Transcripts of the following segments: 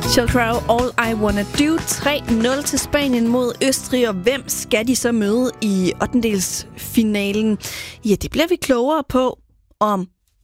Sheryl Crow, All I Wanna Do. 3-0 til Spanien mod Østrig, og hvem skal de så møde i 8-delsfinalen? Ja, det bliver vi klogere på om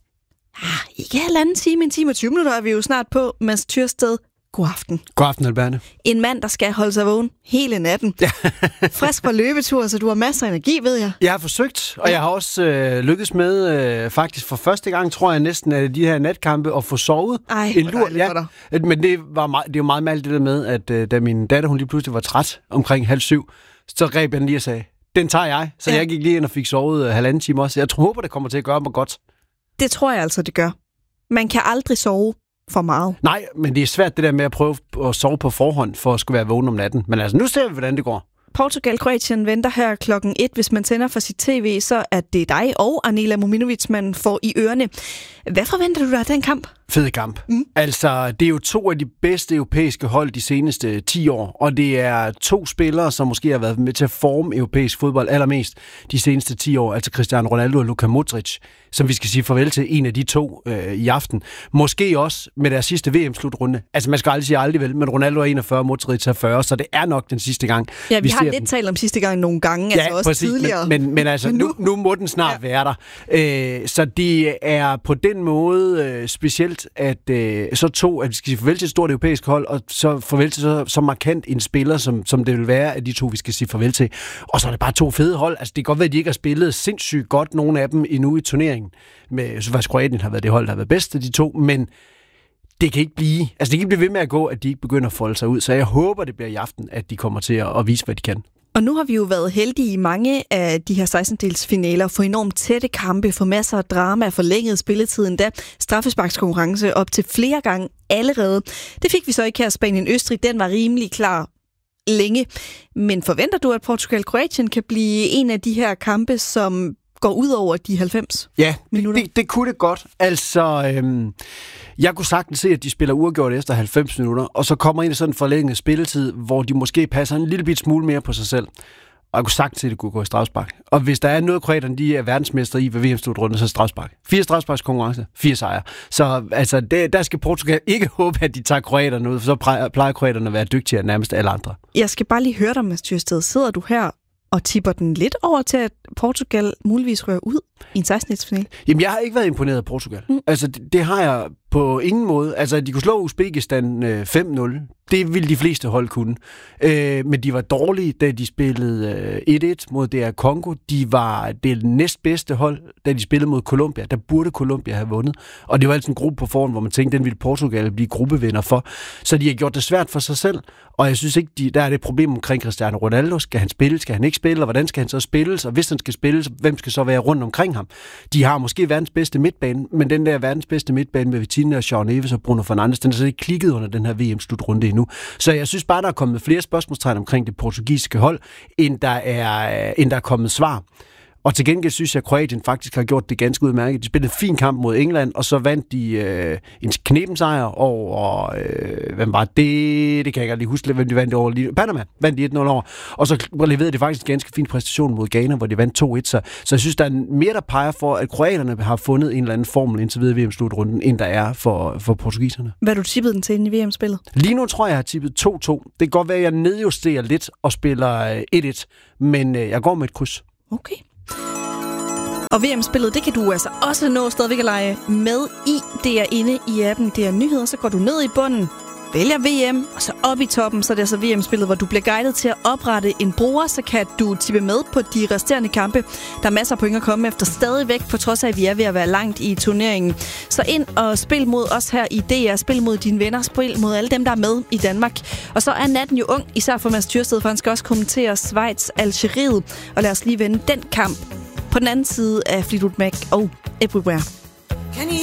ikke halvanden time, en time og 20 minutter er vi jo snart på. Mads Tyrsted, god aften. God aften, Alberne. En mand, der skal holde sig vågen hele natten. Frisk fra løbetur, så du har masser af energi, ved jeg. Jeg har forsøgt, og jeg har også lykkes med, faktisk for første gang, tror jeg næsten, af de her natkampe, at få sovet en lur. Ja. Men det er jo meget mærkeligt det der med, at da min datter, hun lige pludselig var træt omkring 6:30, så greb jeg den lige og sagde, den tager jeg. Så jeg gik lige ind og fik sovet halvanden time også. Jeg håber, det kommer til at gøre mig godt. Det tror jeg altså, det gør. Man kan aldrig sove for meget. Nej, men det er svært det der med at prøve at sove på forhånd, for at skulle være vågen om natten. Men altså, nu ser vi, hvordan det går. Portugal-Kroatien venter her 1:00. Hvis man tænder for sit tv, så er det dig og Anela Mominovic, man får i ørerne. Hvad forventer du dig af den kamp? Fed kamp. Altså, det er jo 2 af de bedste europæiske hold de seneste 10 år, og det er 2 spillere, som måske har været med til at forme europæisk fodbold allermest de seneste 10 år, altså Cristiano Ronaldo og Luka Modric, som vi skal sige farvel til en af de 2 i aften. Måske også med deres sidste VM-slutrunde. Altså, man skal aldrig sige aldrig vel, men Ronaldo er 41, Modric er 40, så det er nok den sidste gang. Ja, vi har lidt talt om sidste gang nogle gange, ja, altså også præcis, tidligere. Men altså, nu må den snart være der. Så det er på den måde specielt, at så 2, at vi skal sige farvel til et stort europæisk hold, og så farvel til så markant en spiller, som det vil være af de 2, vi skal sige farvel til. Og så er det bare 2 fede hold. Altså, det kan godt være, at de ikke har spillet sindssygt godt, nogle af dem endnu i turneringen. Så Kroatien har været det hold, der har været bedst af de 2, men det kan ikke blive ved med at gå, at de ikke begynder at folde sig ud. Så jeg håber, det bliver i aften, at de kommer til at vise, hvad de kan. Og nu har vi jo været heldige i mange af de her 16-delsfinaler for enormt tætte kampe, for masser af drama, forlænget spilletiden, da straffesparkskonkurrence op til flere gange allerede. Det fik vi så ikke her. Spanien-Østrig, den var rimelig klar længe. Men forventer du, at Portugal-Kroatien kan blive en af de her kampe, som går ud over de 90 minutter? Ja, det kunne det godt. Altså, jeg kunne sagtens se, at de spiller uafgjort efter 90 minutter, og så kommer ind i sådan en forlænget spilletid, hvor de måske passer en lille bit smule mere på sig selv. Og jeg kunne sagtens se, at det kunne gå i strafspark. Og hvis der er noget, kroaterne de er verdensmestre i ved VM-slutrunde, så er strafspark. 4 strafsparkskonkurrencer, 4 sejre. Så altså, der skal Portugal ikke håbe, at de tager kroaterne ud, for så plejer kroaterne at være dygtigere end nærmest alle andre. Jeg skal bare lige høre dig, Mads Tyrsted. Sidder du her og tipper den lidt over til, at Portugal muligvis rører ud i en 16-delsfinale? Jamen, jeg har ikke været imponeret af Portugal. Altså, det har jeg på ingen måde. Altså, de kunne slå Uzbekistan 5-0. Det ville de fleste hold kunne. Men de var dårlige, da de spillede 1-1 mod DR Congo. De var det næstbedste hold, da de spillede mod Colombia. Der burde Colombia have vundet. Og det var altså en gruppe på forhånd, hvor man tænkte, den ville Portugal blive gruppevinder for. Så de har gjort det svært for sig selv. Og jeg synes ikke, der er det problem omkring Cristiano Ronaldo. Skal han spille? Skal han ikke spille? Og hvordan skal han så spilles? Og hvis han skal spille, hvem skal så være rundt omkring ham? De har måske verdens bedste midtbane, men den der verdens bedste midtbane med Vitinha og Shaun Neves og Bruno Fernandes, den er så ikke klikket under den her VM-slutrunde endnu. Så jeg synes bare, der er kommet flere spørgsmålstegn omkring det portugisiske hold, end der er kommet svar. Og til gengæld synes jeg, at Kroatien faktisk har gjort det ganske udmærket. De spillede en fin kamp mod England, og så vandt de en knebensejr over... hvem var det? Det kan jeg ikke lige huske, hvem de vandt over. Panama vandt de 1-0 over. Og så leverede de faktisk en ganske fin præstation mod Ghana, hvor de vandt 2-1. Så jeg synes, der er mere, der peger for, at kroaterne har fundet en eller anden formel indtil videre i VM-slutrunden, end der er for portugiserne. Hvad har du tippet den til inde i VM-spillet? Lige nu tror jeg har tippet 2-2. Det kan godt være, at jeg nedjusterer lidt og spiller 1-1, men jeg går med et kryds. Okay. Og VM-spillet, det kan du altså også nå stadigvæk at lege med i. Det er inde i appen, det er nyheder, så går du ned i bunden, vælger VM, og så op i toppen, så er det altså VM-spillet, hvor du bliver guidet til at oprette en bruger, så kan du tippe med på de resterende kampe. Der er masser af point at komme efter stadigvæk, på trods af, at vi er ved at være langt i turneringen. Så ind og spil mod os her i DR, spil mod dine venner, spil mod alle dem, der er med i Danmark. Og så er natten jo ung, især for Mads Tyrsted, for han skal også kommentere Schweiz-Algeriet. Og lad os lige vende den kamp på den anden side af Fleetwood Mac og Everywhere.